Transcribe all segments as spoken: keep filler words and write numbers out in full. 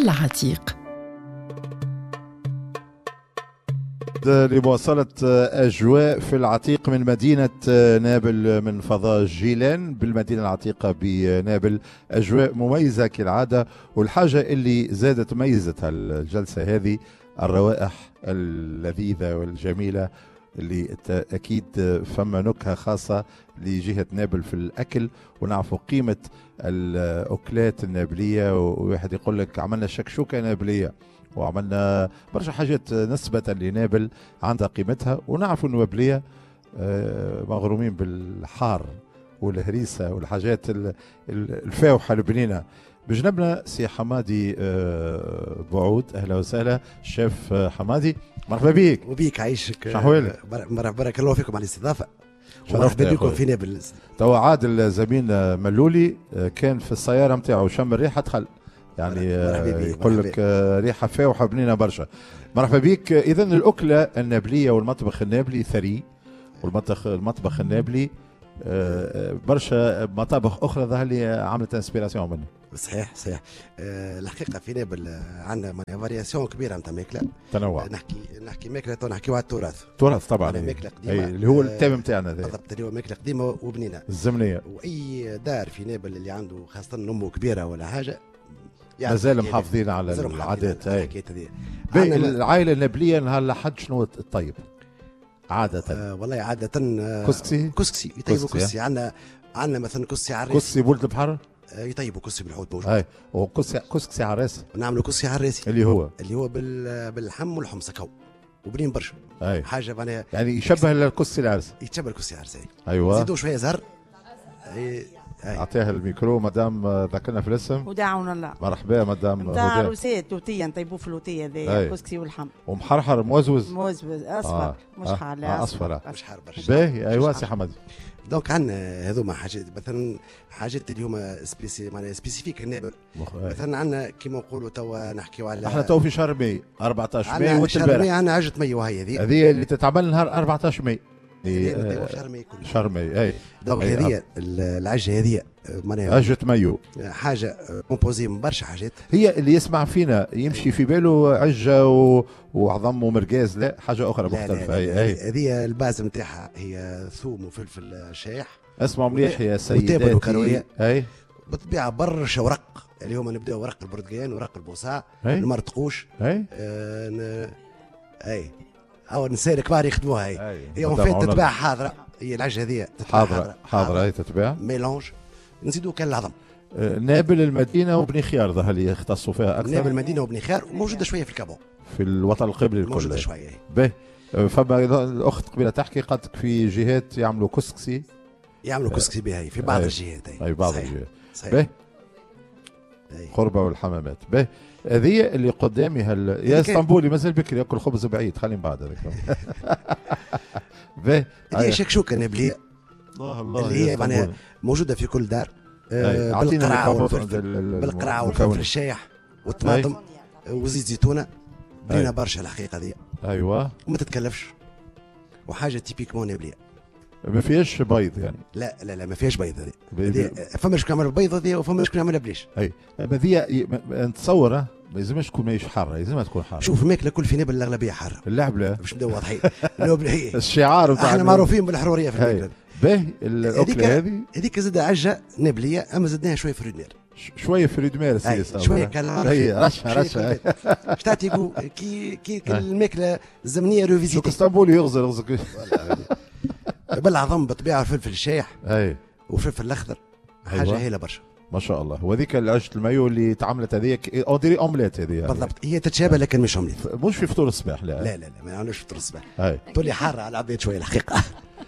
العتيق. لمواصلة أجواء في العتيق من مدينة نابل من فضاء جيلان بالمدينة العتيقة بنابل، أجواء مميزة كالعادة. والحاجة اللي زادت ميزتها الجلسة هذه الروائح اللذيذة والجميلة اللي أكيد فما نكهة خاصة لجهة نابل في الأكل، ونعرفوا قيمة الأكلات النابلية. وواحد يقول لك عملنا شكشوكة نابلية وعملنا برشا حاجات نسبة لنابل عندها قيمتها، ونعرفوا النوابلية مغرومين بالحار والهريسة والحاجات الفاوحة البنينة. بجنبنا سي حمادي بعود، أهلا وسهلا شيف حمادي، مرحبا بك. وبيك عايشك، شحوالك؟ بارك الله فيكم على الاستضافة، مرحبا بكم في نابل. توا عادل زميلنا ملولي كان في السيارة نتاعو شم الريحة دخل، يعني يقول لك ريحه فاوحه بنينه برشا. مرحبا بك. اذا الاكله النابليه والمطبخ النابلي ثري، والمطبخ المطبخ النابلي برشا مطابخ اخرى ظهر لي عملت انسبيراسيون منه. صحيح صحيح. أه الحقيقه في نابل عندنا فارياسيون كبيره نتاع ماكله، تنوع. نحكي نحكي ماكله تو نحكيو على التراث. التراث طبعا، ماكله قديمه اللي هو التيم نتاعنا. بالضبط، اللي هو ماكله قديمه وبنينه الزمنيه. واي دار في نابل اللي عنده خاصه امه كبيره ولا حاجه يعني مازال محافظين على العادات. هاي العائله النابليه نهار الحد شنو الطيب عاده؟ آه والله عاده آه كسكسي. كسكسي يطيبوا كسكسي. عندنا عندنا مثلا كسكسي عراسي. كسكسي بولد البحر. آه يطيبوا كسكسي بالحوت موجود. اي وكسكسي كسكسي عراسي. نعملوا كسكسي عراسي اللي هو اللي هو بال باللحم والحمص كو وبنين برشا. أي. حاجه معناها يعني يشبه الكسكسي العرسي. يشبه الكسكسي العرسي. ايوه. زيدوا شويه زهر. اي اعطيها الميكرو مدام ذكرنا في الاسم. وداعونا الله. مرحبا مدام. نتاع روسيه توتيه نطيبوه في الوتيه هذايا كسكسي والحم. ومحرحر موزوز. موزوز اصفر. آه. مش حار. آه. اصفر. مش حار برشا. باهي. ايوا سي حمد. دونك عندنا هذوما حاجات، مثلا حاجات اللي هما سبيسي معناها سبيسيفيك النابل. مثلا عندنا كيما نقولوا توا نحكيو على احنا تو في شهر ماي أربعطاش ماي وانت البارح. شهر ماي عندنا عجة ماي وهي هذه. هذه اللي تتعمل نهار أربعطاش ماي. شهر ماي كله. شهر ماي. اي دونك هذه العجة هذه معناها عجة مايو، حاجة كومبوزي من برشا حاجات. هي اللي يسمع فينا يمشي في باله عجة و... وعظم ومرقاز، لا حاجة أخرى مختلفة. هي هذه الباز نتاعها هي ثوم وفلفل شايح. اسمعوا مليح يا سيداتي. وكروية. اي بالطبيعة برشا ورق، اليوم نبداو ورق البرتقال ورق البوصاع المرتقوش. اي آه ن... اي او النساء الكبار يخدموها. هي هي وفات تتباع حاضرة، هي العجة هذه حاضرة حاضرة هي تتباع ميلونج. نزيدوا كان العظم. آه نابل المدينة وبني خيار ظهر لي يختصوا فيها أكثر. نابل المدينة وبني خيار موجودة شوية في الكابون في الوطن القبلي الكل موجودة شوية. باهي. فما الأخت قبيلة تحكي قالت في جهات يعملوا كسكسي، يعملوا كسكسي بها في بعض الجهات. أي بعض الجهات. باهي. قربة والحمامات. باهي. هذه اللي قدامي هل يا اسطنبولي مازال بكري ياكل خبز بعيد، خلي من بعد هذاك. باهي. هي شكشوكة نابلية. الله الله. اللي هي معناها موجودة في كل دار. آه بالقرعة والفلفل بالقرعة والفلفل الشايح والطماطم وزيت زيتونة. بنينة برشا الحقيقة ذي. ايوه. وما تتكلفش، وحاجة تيبيكمون نابلية. ما فيهاش بيض يعني؟ لا لا لا ما فيهاش بيض هذه. فما شكون يعمل بيض هذه وفما شكون يعملها بليش. اي هذه نتصور ما يلزمش تكون ماهيش حاره، يلزمها تكون حاره. شوف الماكله كل في نابل الاغلبيه حاره. اللعب لا باش نبداو واضحين. الشعار بتاعنا احنا معروفين بالحروريه في الماكله. باهي الاكله هذه هذيك زاد عجه نابليه، اما زدناها شويه فريد مير. شويه فريد مير سي شويه كان هي رشه رشه اش تعطيكوا كي كي الماكله الزمنيه روفيزيتي. شوك اسطنبولي يغزر يغزر بالعظم بالطبيعه الفلفل الشايح. اي والفلفل الاخضر حاجه هايله برشا ما شاء الله. وهذيك العجة المايو اللي تعملت هذيك اوديري اومليت هذه يعني. بالضبط، هي تتشابه لكن مش اومليت. مش في فطور الصباح. لا لا لا, لا ما نعملوش فطور الصباح. تقول لي حاره على العباد شويه الحقيقه.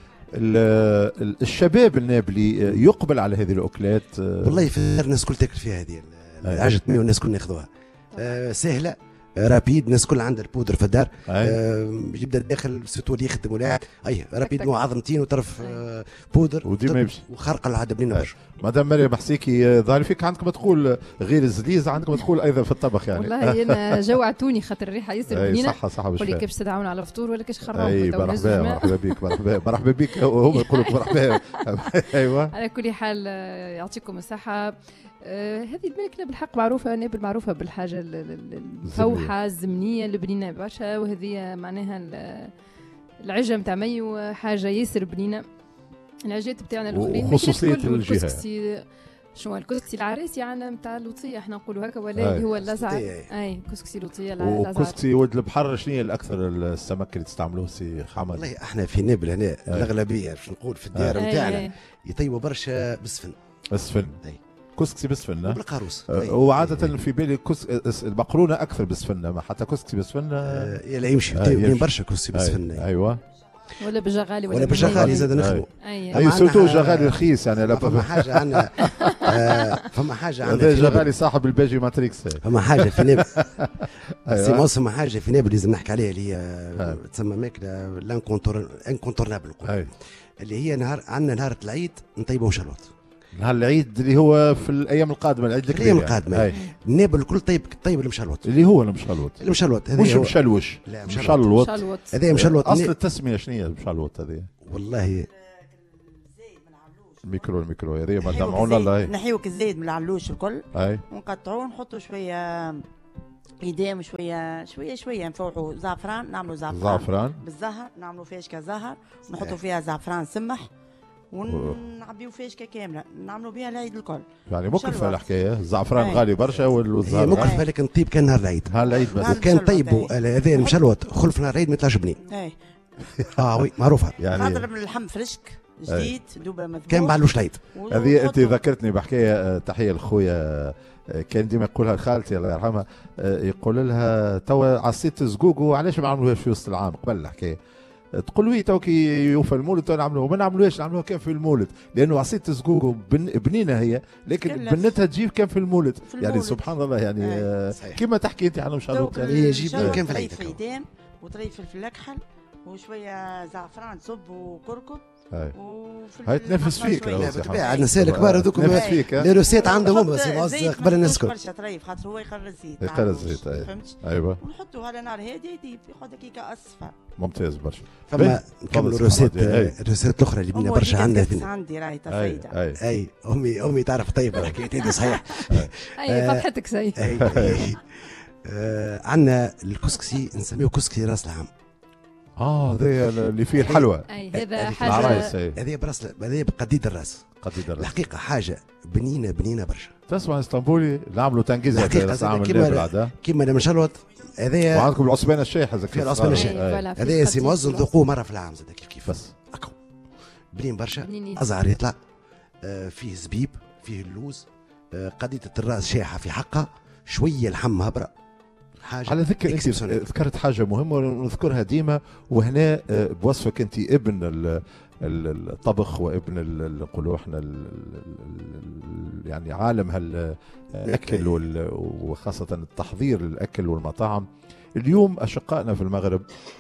الشباب النابلي يقبل على هذه الاكلات. والله في الناس كل تاكل فيها هذه العجة المايو، الناس كل ياخذوها. أه سهله رابيد، الناس كل عندها البودر في الدار. آه يبدا داخل سيتو اللي يخدم ولا اي رابيد نوع عظمتين وطرف آه بودر وديما يمشي وخرق العاده بنينه برشا. مدام مريم حسيكي ظاهر فيك عندك ما تقول غير الزليز، عندك ما تقول ايضا في الطبخ يعني. والله انا جوعتوني خاطر الريحه ياسر بنينه. صح صح. قول لي كيفاش تدعونا على الفطور ولا كيفاش خربوا. اي مرحبا مرحبا بك مرحبا مرحبا بك، هم يقولوا لك مرحبا. ايوه على كل حال يعطيكم الصحه. آه هذه الماكله بالحق معروفه نابل معروفه بالحاجه الفوحه الزمنيه اللي بنينه برشا، وهذه معناها العجه نتاع مي حاجه ياسر بنينه. العجات بتاعنا الاخرين وخصوصيه الجهه شنو الكسكسي العريسي عندنا نتاع اللوطيه احنا نقولوا هكا، ولا اللي هو اللزعه. اي كسكسي لوطيه اللزعه. وكسكسي ولد البحر شنو هي الاكثر السمك اللي تستعملوه سي حمد؟ والله احنا في نابل هنا أي. الاغلبيه باش نقول في الديار نتاعنا يطيبوا برشا بسفن. بسفن كسكسي بسفن بالقاروس. وعاده في بالي كس المقرونه اكثر بسفن، حتى كسكسي بسفن آه لا يمشي يطيبوا برشا كسكسي بسفن. ايوه ولا بالجغالي ولا بالجغالي زاد نخدموا. اي أيوة سورتو جغالي رخيص يعني. لا فما حاجه عندنا آه فما حاجه عندنا هذا جغالي صاحب الباجي ماتريكس. فما حاجه في نابل سي موس، فما حاجه في نابل لازم نحكي عليها اللي هي تسمى ماكله لانكونتورنابل اللي هي نهار عندنا نهار العيد نطيبوا مشلوط. نهار العيد اللي هو في الايام القادمه، العيد الكبير الايام القادمه نابل الكل طيب طيب المشلوط اللي هو المشلوط. المشلوط هذا مش مشلوش، مشلوط هذا مشلوط. اصل التسميه شنو هي المشلوط هذه؟ والله الميكرو الميكرو يا ريم دمعونا الله. نحيوك الزيت من العلوش الكل اي ونقطعوه نحطوا شويه ايدام شويه شويه شويه نفوحوا زعفران، نعملوا زعفران زعفران بالزهر، نعملوا فاشكه زهر نحطوا فيها زعفران سمح ونعبيو فاشكه كامله نعملوا بها العيد الكل. يعني مكلفه الحكايه، الزعفران غالي برشا والزهر هي مكلفه لكن طيب كان نهار العيد. نهار العيد بس كان طيبوا هذا المشلوط خلف نهار العيد ما يطلعش بنين. اه وي معروفه يعني خاطر من اللحم فرشك جديد دوبه مذبوح كان بعلوش العيد. هذه انت ذكرتني بحكايه، تحيه لخويا كان ديما يقولها خالتي الله يرحمها، يقول لها توا عصيت زقوق علاش ما عملوهاش في وسط العام قبل الحكايه؟ تقول وي تو كي يوفى المولد تو نعملوها، ما نعملوهاش نعملوها كان في المولد، لانه عصير زقوق بن بنينه هي لكن بنتها تجيب كان في المولد. في المولد. يعني سبحان الله يعني آه كما تحكي انت على مشروط يعني يجيب كان في العيد فيدان وطريف فلفل اكحل وشويه زعفران صب وكركم. هاي تنافس فيك بالطبيعه الناس الكبار هذوك لي روسيت عندهم بس قبل الناس الكل برشا طريف خاطر هو يقرر الزيت يقرر الزيت ايوه ونحطوه على نار هاديه يطيب ياخذ دقيقه اصفر ممتاز برشا. فما نكملوا الروسيت الروسيت الاخرى اللي بينا برشا عندنا عندي راهي تفايده اي امي امي تعرف طيب الحكايه هذه صحيح. اي فرحتك سي عندنا الكسكسي نسميه كسكسي راس العام. اه هذا اللي فيه الحلوى. اي هذا حاجه هذه براس هذه بقديد الراس. قديد الراس الحقيقه حاجه بنينه بنينه برشا. تسمع اسطنبولي نعملوا تنقيزه راس العام كيما كيما المشلوط هذايا. وعندكم العصبان الشايح هذاك العصبان الشايح هذايا سي موز نذوقوه مره في العام زاد كيف كيف بس هكا بنين برشا ازعر يطلع آه فيه زبيب فيه اللوز آه قديده الراس شايحه في حقها شويه لحم هبره. حاجة على ذكر انت ذكرت حاجه مهمه ونذكرها ديما، وهنا بوصفك انت ابن الطبخ وابن نقولوا احنا يعني عالم هالاكل وخاصه التحضير الاكل والمطاعم. اليوم اشقائنا في المغرب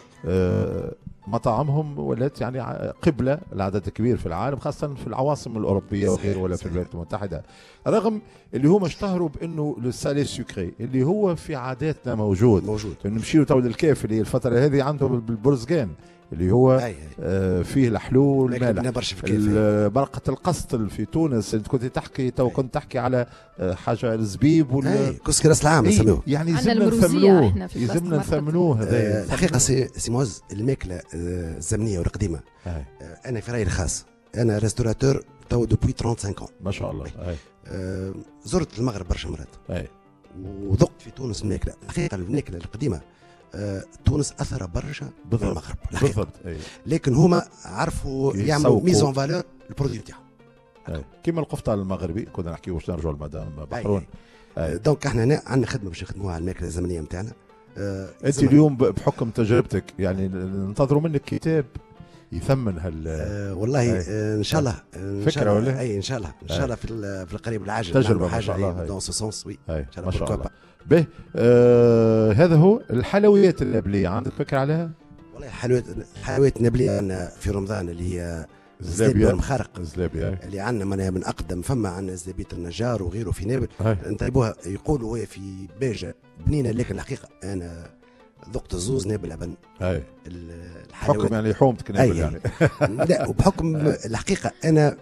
مطاعمهم ولات يعني قبله لعدد كبير في العالم، خاصه في العواصم الاوروبيه وغير ولا في الولايات المتحده، رغم اللي هم اشتهروا بانه السالي سكري اللي هو في عاداتنا موجود موجود نمشيو تو للكيف اللي الفتره هذه عندهم بالبرزقان اللي هو آه فيه الحلو والمالح. مرقة القسطل في تونس انت كنت تحكي تو كنت تحكي على آه حاجه الزبيب وال كسكري راس العام نسموه. يعني يلزمنا نثمنوه يلزمنا نثمنوه هذا. الحقيقه سي سي موز الماكله آه الزمنيه والقديمه. آه انا في رايي الخاص انا ريستوراتور تو دوبوي خمسة وثلاثين عام ما شاء الله. آه زرت المغرب برشا مرات أي. وذقت في تونس الماكله. الحقيقه الماكله القديمه آه، تونس اثر برشا بالمغرب بالضبط. لكن هما عرفوا يعملوا ميزون فالور البرودوي نتاعهم كيما القفطان المغربي كنا نحكيو واش نرجعوا لمدام بحرون. دونك احنا هنا عندنا خدمه باش نخدموها على الماكله الزمنيه نتاعنا. آه انت اليوم بحكم تجربتك يعني ننتظروا منك كتاب يثمن هال آه والله آه ان شاء الله إن فكره ولا اي ان شاء الله ان شاء الله في في القريب العاجل تجربه ما شاء الله دون سو سونس وي ما شاء الله. به آه هذا هو الحلويات النابليه عندك فكره عليها؟ والله الحلويات الحلويات النابليه في رمضان اللي هي الزلابيه المخارق الزلابيه اللي عندنا من اقدم فما عندنا زلابيه النجار وغيره في نابل نطيبوها يقولوا هي في باجه بنينه لكن الحقيقه انا ذقت الزوز نابل لبن. اي الحلويات بحكم يعني حومتك نابل يعني. لا وبحكم الحقيقه انا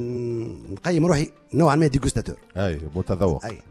نقيم روحي نوعا ما ديغوستاتور. اي متذوق. اي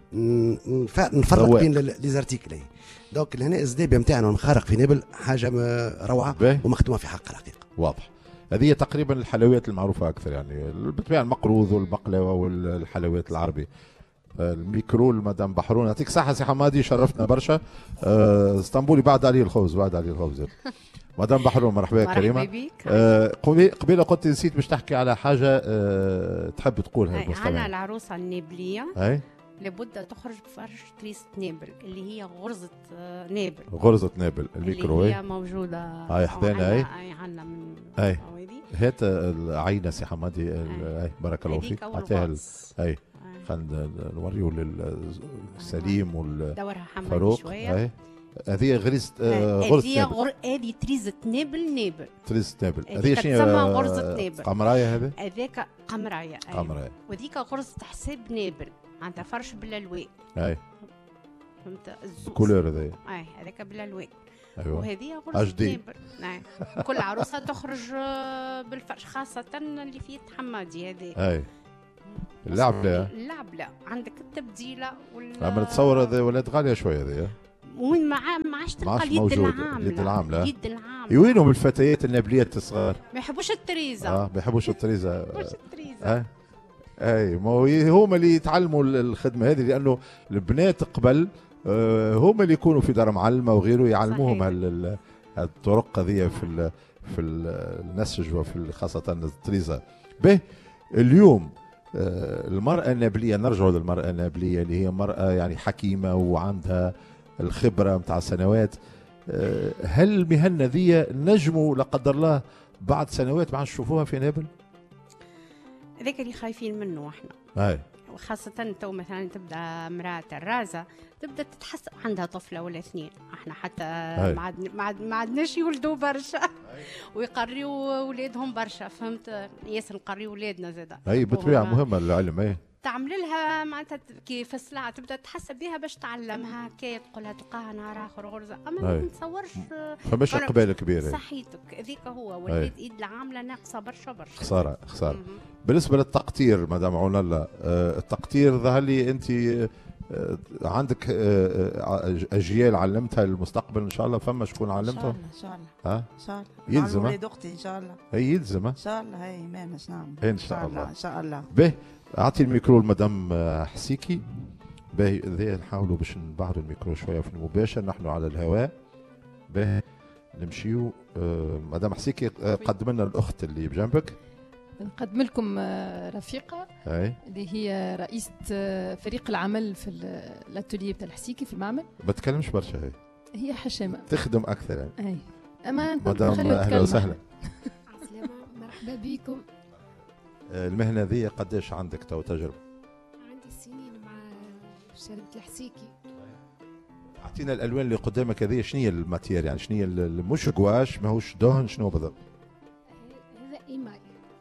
نفرق بين لي زارتيكل. دونك لهنا الزدابيه نتاعنا والمخارق في نابل حاجه روعه ومخدومه في حق الحقيقه. واضح. هذه تقريبا الحلويات المعروفه اكثر يعني بالطبيعه المقروض والبقلاوه والحلويات العربي. الميكرو مدام بحرون يعطيك صحه سي حمادي شرفتنا برشا. أه اسطنبولي بعد علي الخبز بعد علي الخبز. مدام بحرون مرحبا كريمه. مرحبا بك. أه قبيله قلت نسيت باش تحكي على حاجه أه تحب تقولها للمستمعين. انا العروسه النابليه اي لابد تخرج بفرش تريست نابل اللي هي غرزه نابل. غرزه نابل الميكرو اللي هي موجوده هاي حدانا. اي اي عندنا من اي هات العينه سي حمادي. اي بارك الله فيك. اعطيها. اي خلينا نوريو للسليم والفاروق. اي هذه غريزه غرزه نابل. هذه تريزه نابل نابل تريزه نابل. هذه شنو تسمى غرزه نابل. قمرايه هذا. هذاك قمرايه. قمرايه. وذيك غرزه حساب نابل عندها فرش بالالوان. اي فهمت الزوز الكولور هذا. اي هذاك بالالوان. ايوه وهذه غرزه نابل. نعم كل عروسه تخرج بالفرش خاصه اللي في حمادي هذه. اي اللعب لا اللعب لا عندك التبديله ولا عم نتصور هذا ولاد غاليه شويه هذه. وين ما ما عادش تلقى اليد العامله. اليد العامله. اليد العامله. وينهم الفتيات النابليات الصغار؟ ما يحبوش التريزه. اه ما يحبوش التريزه. ما يحبوش التريزه. آه. اي ما هما اللي يتعلموا الخدمه هذه لانه البنات قبل آه هما اللي يكونوا في دار معلمه وغيره يعلموهم هالطرق هذه في في النسج وفي خاصه التريزه. به اليوم آه المراه النابليه نرجعوا للمراه النابليه اللي هي مراه يعني حكيمه وعندها الخبره متاع سنوات. آه هل المهنه ذي نجموا لا قدر الله بعد سنوات ما عادش نشوفوها في نابل؟ هذاك اللي خايفين منه احنا. اي وخاصة تو مثلا تبدا امرأة الرازة تبدا تتحس عندها طفلة ولا اثنين. احنا حتى ما عاد ما عادناش يولدوا برشا ويقريو اولادهم برشا. فهمت ياسر نقريو اولادنا زاده. اي بالطبيعة مهمة العلم. اي تعمل لها معناتها كيف السلعة تبدا تحسب بها باش تعلمها كي تقولها تلقاها نهار اخر غرزة. اما ما نتصورش فماش اقبال كبير. صحيتك هذيك هو وليد ايد العاملة ناقصة برشا برشا. خسارة خسارة. بالنسبة للتقطير مدام عون الله آه التقطير ظهر لي انت آه عندك آه اجيال علمتها للمستقبل ان شاء الله. فما شكون علمتها؟ ان شاء الله ها ان شاء الله. يلزم ولاد اختي ان شاء الله. اي يلزم ان شاء الله. هي ما مش نعمل ان شاء الله ان شاء الله. به اعطي الميكرو لمدام حسيكي. به ذي نحاولوا باش نبعدوا الميكرو شويه في المباشر نحن على الهواء. به نمشيو آه مدام حسيكي آه قدم لنا الاخت اللي بجنبك. نقدم لكم رفيقه اي اللي هي رئيسه فريق العمل في الاتوليه بتاع الحسيكي في المعمل. ما تكلمش برشا. هي هي حشامه تخدم اكثر يعني. اي اما مدام اهلا وسهلا. عسلامة مرحبا بكم. المهنه ذي قداش عندك تو تجربه؟ عندي سنين مع شركه الحسيكي. اعطينا الالوان اللي قدامك هذه شنو هي الماتير يعني شنو هي مش قواش ماهوش دهن شنو بالضبط؟ هذا ايماي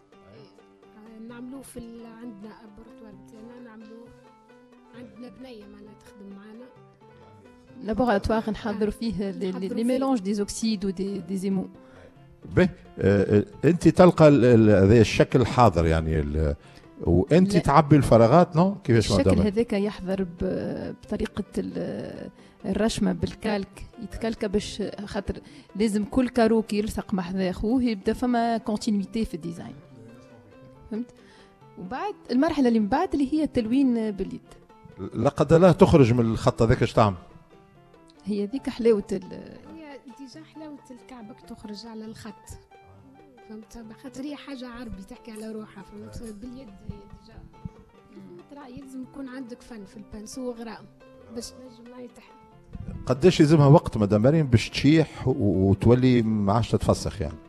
نعملوه في عندنا ابروتوار بتاعنا نعملوه عندنا بنيه معنا تخدم معنا لابوراتوار نحضروا فيه لي ميلونج دي زوكسيد ودي دي زيمو. به آه انت تلقى هذا الشكل حاضر يعني وانت تعبي الفراغات نو كيفاش الشكل هذاك يحضر بطريقه الرشمه بالكالك يتكلك باش خاطر لازم كل كاروك يلصق مع حذا خوه يبدا فما كونتينيتي في الديزاين. فهمت؟ وبعد المرحله اللي من بعد اللي هي التلوين باليد. لا قدر الله تخرج من الخط هذاك اش تعمل؟ هي ذيك حلاوه ال هي ديجا حلاوه الكعبك تخرج على الخط. فهمت؟ خاطر هي حاجه عربي تحكي على روحها. فهمت؟ باليد هي ديجا ترى يلزم يكون عندك فن في البنسو وغرام باش تنجم معي تحت. قداش يلزمها وقت مدام مريم باش تشيح وتولي ما عادش تتفسخ يعني؟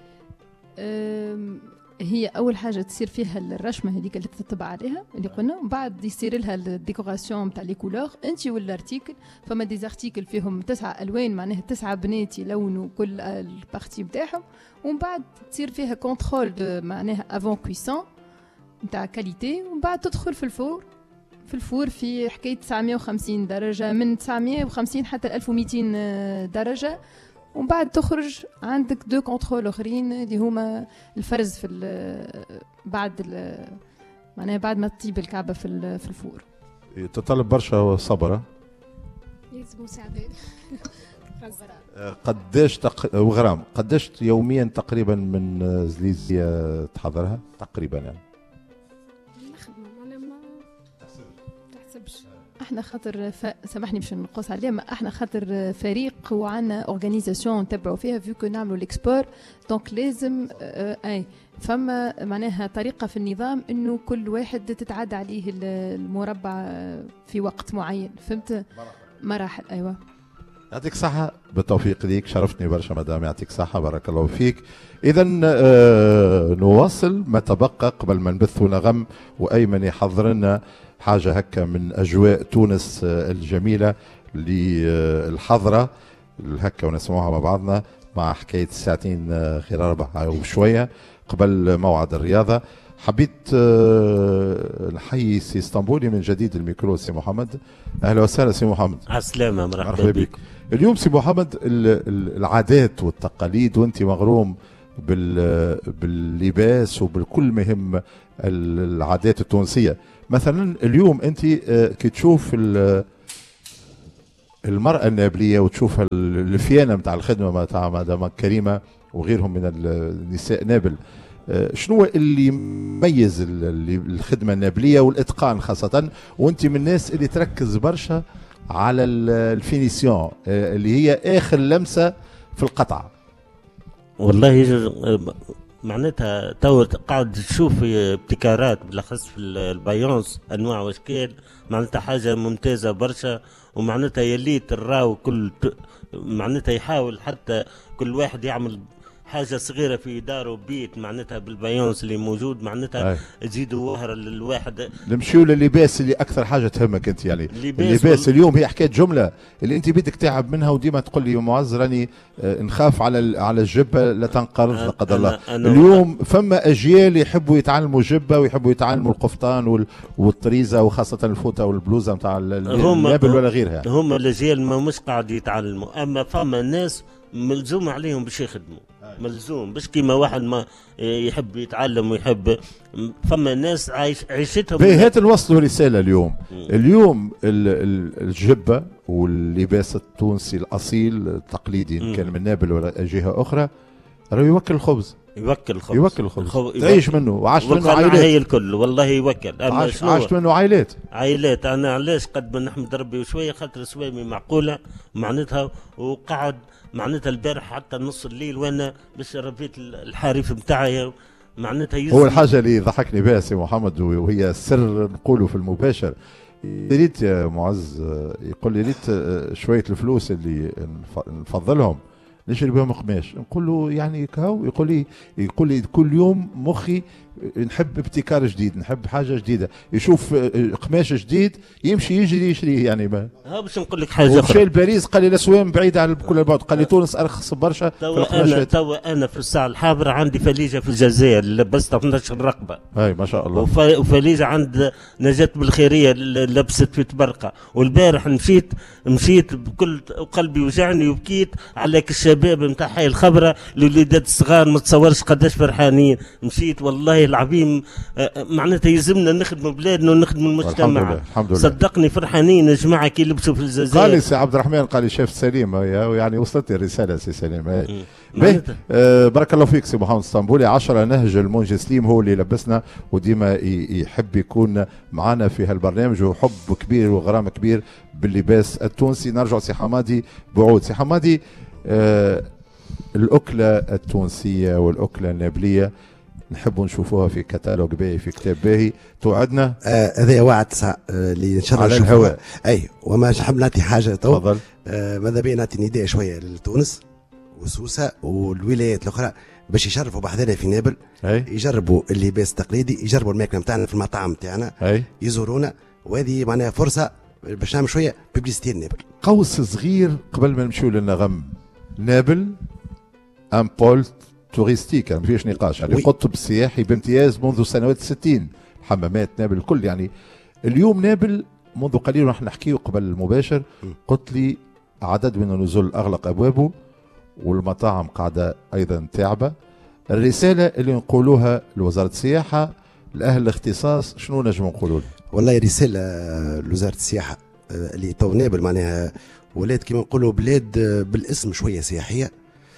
هي اول حاجه تصير فيها الرشمه هذيك اللي تطبع عليها اللي قلنا ومن بعد يصير لها الديكوراسيون نتاع لي كولور انت ولا ارتيكل. فما دي زارتيكل فيهم تسعه الوان معناها تسعه بنات يلونوا كل البارتي نتاعهم ومن بعد تصير فيها كونترول معناها افون كويسون نتاع كاليتي ومن بعد تدخل في الفور في الفور في حكايه تسعمية وخمسين درجه، من تسعمية وخمسين حتى ألف ومئتين درجه، ومن بعد تخرج عندك دو كونترول اخرين اللي هما الفرز في بعد معناها بعد ما تطيب الكعبه في في الفور. تطلب برشا صبر. لازم مساعدة. قداش تق... وغرام قداش يوميا تقريبا من زليزية تحضرها تقريبا يعني؟ نخدم انا ما تحسبش. احنا خاطر ف... سامحني باش نقص عليه، ما احنا خاطر فريق وعندنا اورغانيزاسيون نتبعوا فيها فيو كو نعملوا الاكسبور، دونك لازم اه اي فما معناها طريقه في النظام انه كل واحد تتعدى عليه المربع في وقت معين، فهمت؟ مراحل. ايوه يعطيك صحة، بالتوفيق ليك، شرفتني برشا مدام، يعطيك صحة، بارك الله فيك. إذا آه نواصل ما تبقى قبل ما نبث نغم، وأيمن يحضر لنا حاجة هكا من أجواء تونس آه الجميلة للحضرة هكا ونسمعها مع بعضنا مع حكاية الساعتين آه غير أربع وشوية قبل موعد الرياضة. حبيت آه نحيي سي اسطنبولي من جديد الميكرو سي محمد. أهلا وسهلا سي محمد. على السلامة، مرحبا بك. اليوم سي محمد العادات والتقاليد، وانت مغروم باللباس وبالكل مهم العادات التونسية. مثلا اليوم انت كي تشوف المرأة النابلية وتشوف الفيانة متاع الخدمة متاع مدام كريمة وغيرهم من النساء نابل، شنو اللي يميز الخدمة النابلية والإتقان خاصة، وانت من الناس اللي تركز برشا على الفينيسيون اللي هي اخر لمسه في القطع؟ والله معناتها تو قاعد تشوف ابتكارات بالاخص في البايونس انواع واشكال، معناتها حاجه ممتازه برشا، ومعناتها يليت الراو كل معناتها يحاول حتى كل واحد يعمل حاجه صغيره في داره بيت معناتها بالبايونس اللي موجود، معناتها تزيدوا وهره للواحد. نمشيو لللباس اللي اكثر حاجه تهمك انت، يعني اللباس, اللباس اليوم هي حكايه جمله اللي انت بدك تعب منها، وديما تقول لي معز راني نخاف على على الجبه لا تنقرض لا قدر الله. اليوم فما اجيال يحبوا يتعلموا جبه ويحبوا يتعلموا القفطان والطريزه وخاصه الفوطه والبلوزه نتاع النابل ولا غيرها. هم الاجيال ما مش قاعد يتعلموا، اما فما ناس ملزوم عليهم باش يخدموا، ملزوم باش كيما واحد ما يحب يتعلم ويحب، فما ناس عايش عيشتهم. هات نوصلوا رساله اليوم. م. اليوم الجبه واللباس التونسي الاصيل التقليدي ان كان من نابل ولا جهه اخرى راه يوكل الخبز، يوكل الخبز يوكل الخبز تعيش منه وعاشت منه عائلات. هي الكل والله يوكل. عاش عاشت منه عائلات عائلات. انا علاش قد ما نحمد ربي وشويه خاطر سوامي معقوله معناتها، وقعد معناتها البارح حتى نص الليل وانا باش ربيت الحريف نتاعي معناتها. هو الحاجه اللي ضحكني بها سي محمد وهي السر نقوله في المباشر، ريت يا معز يقول لي ريت شويه الفلوس اللي نفضلهم نشري بهم قماش، نقول له يعني كهو، يقول لي يقول لي كل يوم مخي نحب ابتكار جديد، نحب حاجه جديده، يشوف قماش جديد يمشي يجري يشريه. يعني ما ها باش نقول لك حاجه اخرى، مشى لباريس قال لي الاسوام بعيده على كل البعد، قال لي تونس ارخص برشا في القماشات. توا انا في الساعه الحاضره عندي فليجه في الجزائر لبستها اثناش رقبه، اي ما شاء الله، وفليجه عند نجاة بالخيريه لبست في تبرقه. والبارح مشيت مشيت بكل قلبي وجعني وبكيت على الشباب نتاع حي الخبره الوليدات الصغار، ما تصورش قداش فرحانين. مشيت والله العظيم معناتها يلزمنا نخدموا بلادنا ونخدموا المجتمع. الحمد لله. الحمد لله. صدقني فرحانين يا جماعه كي لبسوا في الجزائر. قال لي سي عبد الرحمن، قال لي شيف سليم، يعني وصلت الرساله سي سليم. آه بارك الله فيك سي محمد اسطنبولي. عشرة نهج المونجي سليم هو اللي لبسنا وديما يحب يكون معنا في هالبرنامج، وحب كبير وغرام كبير باللباس التونسي. نرجع سي حمادي بعود. سي حمادي، آه الأكلة التونسية والأكلة النابلية نحب نشوفوها في كتالوج باهي، في كتاب باهي توعدنا. هذا آه وعد تسعة اللي ان شاء الله على الهواء. اي وما نحب نعطي حاجه تو. تفضل. آه ماذا بينا نعطي نداء شويه لتونس وسوسه والولايات الاخرى باش يشرفوا بحذنا في نابل، أي. يجربوا اللباس التقليدي، يجربوا الماكله نتاعنا في المطاعم نتاعنا، يزورونا، وهذه معناها فرصه باش نعمل شويه ببليستي نابل. قوس صغير قبل ما نمشيو للنغم. نابل ان بول توريستيك، ما فيش نقاش، يعني قطب سياحي بامتياز منذ سنوات الستين. حمامات نابل الكل، يعني اليوم نابل منذ قليل ونحن نحكيه قبل المباشر قلت لي عدد من النزل اغلق ابوابه والمطاعم قاعده ايضا تعبه. الرساله اللي نقولوها لوزاره السياحه لاهل الاختصاص شنو نجم نقولوا؟ والله رساله لوزاره السياحه اللي تو نابل معناها ولاد كما نقولوا بلاد بالاسم شويه سياحيه،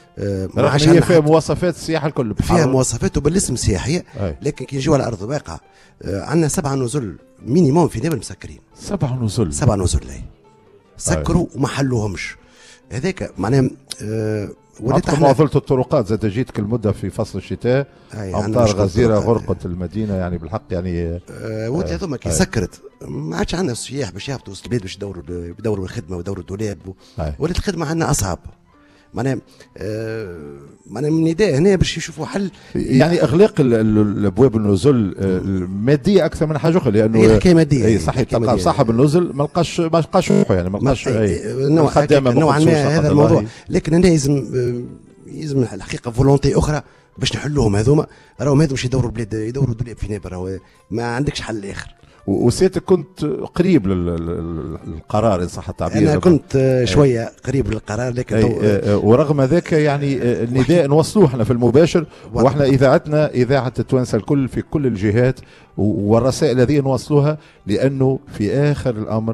ما عادش هي فيها مواصفات السياحه الكل، فيها مواصفات وبالاسم سياحيه، لكن كي نجيو على ارض الواقع عندنا سبعه نزل مينيموم في نابل مسكرين. سبعه نزل سبعه نزل اي سكروا وما حلوهمش. هذاك معناها أه ولات معضله الطرقات زاد جيتك المده في فصل الشتاء امطار غزيره غرقت المدينه يعني بالحق يعني أه ولات هذوما كي سكرت ما عادش عندنا السياح باش يهبطوا وسط البلاد باش يدوروا يدوروا الخدمه ويدوروا الدولاب، ولات الخدمه عندنا اصعب. معناها آه معناها من نداء هنا باش يشوفوا حل، يعني اغلاق الابواب النزل ماديه اكثر من حاجه اخرى، لانه هي حكايه ماديه. اي صحيح تلقى صاحب النزل ما لقاش ما لقاش يعني ما لقاش خدامه نوعا ما هذا الموضوع، لكن هنا لازم لازم الحقيقه فولونتي اخرى باش نحلوهم هذوما. راهم هذوما باش يدوروا البلاد يدوروا الدولاب في نابل، ما عندكش حل اخر. وسيادتك كنت قريب للقرار ان صح التعبير؟ انا كنت شويه قريب للقرار، لكن ورغم ذاك يعني النداء نوصلوه احنا في المباشر، واحنا اذاعتنا اذاعه التوانسه الكل في كل الجهات، والرسائل هذه نوصلوها لانه في اخر الامر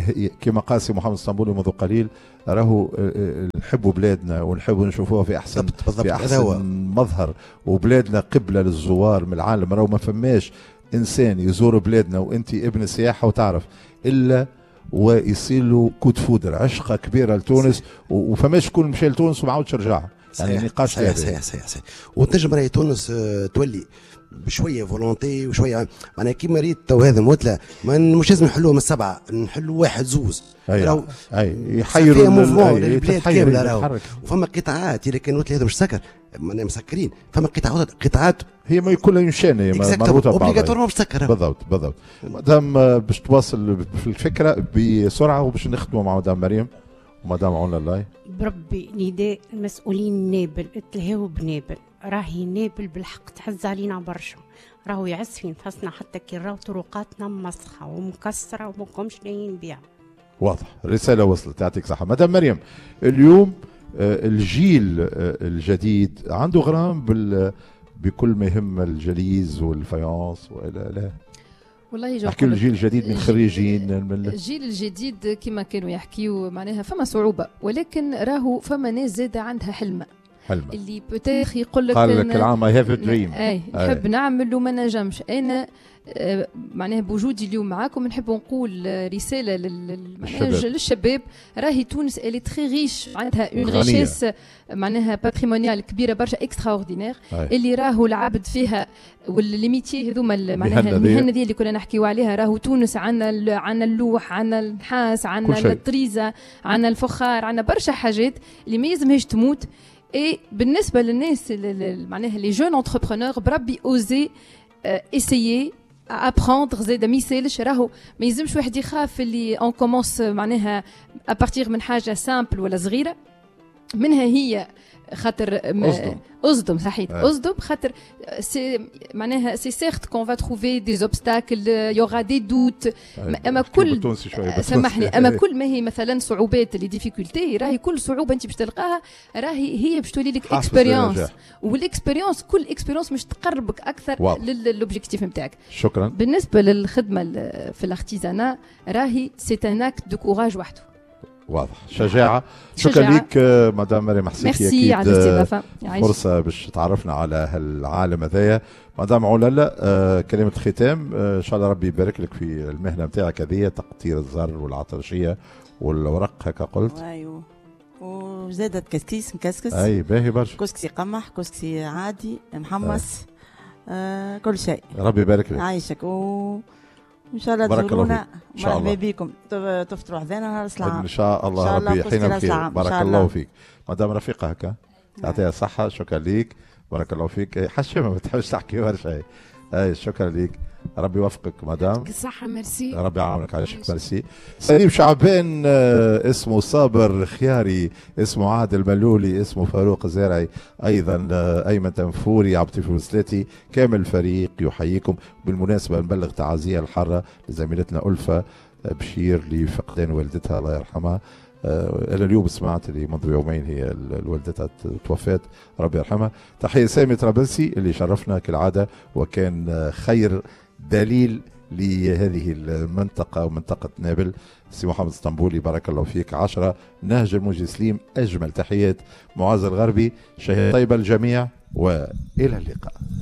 كما قال سي محمد الاسطنبولي منذ قليل راهو نحبوا بلادنا ونحبوا نشوفوها في احسن في احسن مظهر، وبلادنا قبله للزوار من العالم. راهو ما فماش انسان يزور بلادنا وانت ابن السياحه وتعرف الا ويصير له كود فودر عشقه كبيره لتونس، وفماش شكون مشى لتونس وما عاودش رجع. يعني نقاش صحيح صحيح صحيح صحيح. وتنجم راهي تونس تولي بشويه فولونتي وشويه معناها كيما ريت تو هذا موتله مش لازم نحلوه من السبعه، نحلوا واحد زوز راهو يحيروا البلاد كامله راهو. وفما قطاعات اذا كان موتله هذا مش سكر معناها مسكرين، فما قطاعات قطاعات هي ما كلها ينشانه مربوطه ببعضها اوبليغاتورمون مسكره. بالضبط بالضبط. مدام باش تواصل في الفكره بسرعه وباش نختموا مع مدام مريم ومدام عون الله. بربي نداء المسؤولين نابل اتلهوا بنابل، راهي نابل بالحق تعز علينا برشا، راهو يعز في نفسنا حتى كي راهو طرقاتنا مسخه ومكسره وماكمش لاقيين بيع. واضح، الرساله وصلت، يعطيك صحه. مدام مريم اليوم الجيل الجديد عنده غرام بال بكل ما يهم الجليز والفايونس والى لا. والله احكي له الجيل الجديد من خريجين من الجيل الجديد كما كانوا يحكيوا معناها فما صعوبه، ولكن راهو فما ناس زاده عندها حلمه حلمة. اللي بتاخ يقول لك قال لك العام اي هاف ا دريم، اي نحب نعمل وما نجمش. انا آه معناها بوجودي اليوم معاكم نحب نقول رساله للشباب، راهي تونس الي تري ريش، عندها اون ريشيس معناها باتريمونيال كبيره برشا اكسترا اوردينير، اللي راهو العبد فيها واللي ميتي هذوما معناها المهن هذه اللي كنا نحكيو عليها. راهو تونس عندنا عندنا اللوح، عندنا النحاس، عندنا الطريزه، عندنا الفخار، عندنا برشا حاجات اللي ما يلزمهاش تموت. اي بالنسبه للناس معناها لي جون انتربرونور بربي اوزي اسيي ابروندر زاد ما يسالش. راهو ما يلزمش واحد يخاف اللي اون كومونس معناها ابارتيغ من حاجه سامبل ولا صغيره منها هي خاطر أصدم. اصدم صحيح اصدم خاطر سي معناها سي سيرت كون فا تروفي دي زوبستاكل يوغا دي دوت، اما كل سامحني اما كل ما هي مثلا صعوبات اللي ديفيكولتي راهي كل صعوبه انت باش تلقاها راهي هي باش تولي لك اكسبيريونس، والاكسبيريونس كل اكسبيريونس مش تقربك اكثر للوبجيكتيف نتاعك. شكرا. بالنسبه للخدمه في الارتيزانا راهي سي ان اكت دو كوراج وحده. واضح، شجاعة. شكرا لك مدام مريم حسيكي، ميرسي على الاستضافة، فرصة باش تعرفنا على هالعالم هذايا. مدام عولالة آه كلمة ختام، آه ان شاء الله ربي يبارك لك في المهنة نتاعك هذه، تقطير الزر والعطرشية والورق هكا قلت. ايوه وزادت كسكيس مكسكس. اي باهي برشا، كسكسي قمح، كسكسي عادي محمص، آه كل شيء. ربي يبارك لك، عايشك و ان شاء الله تزورونا. مرحبا بكم، تفطروا حذانا نهار السلام ان شاء الله. ربي يحيينا بخير. بارك الله فيك مدام رفيقه هكا، يعطيها الصحه. شكرا ليك، بارك الله فيك. حشمه ما تحبش تحكي برشا. اي شكرا لك، ربي يوفقك مدام. يعطيك الصحة. ميرسي. ربي يعاونك عايشك. ميرسي. سليم شعبان اسمه صابر خياري، اسمه عادل ملولي، اسمه فاروق زارعي، ايضا ايمن تنفوري، عبد اللطيف الوسلاتي، كامل الفريق يحييكم. بالمناسبه نبلغ تعازيه الحاره لزميلتنا ألفة بشير لفقدان والدتها الله يرحمها. انا اليوم سمعت اللي منذ يومين هي والدتها توفات، ربي يرحمها. تحيه سامي طرابلسي اللي شرفنا كالعاده وكان خير دليل لهذه المنطقة ومنطقة نابل. سي محمد اسطنبولي بارك الله فيك. عشرة نهج الموجي سليم، أجمل تحيات. معاذ الغربي، شهادة طيبة الجميع وإلى اللقاء.